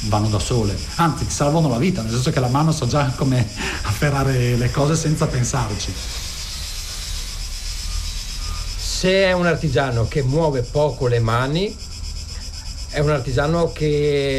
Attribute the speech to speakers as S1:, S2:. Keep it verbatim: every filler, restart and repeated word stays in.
S1: vanno da sole, anzi ti salvano la vita, nel senso che la mano sa già come afferrare le cose senza pensarci.
S2: Se è un artigiano che muove poco le mani, è un artigiano che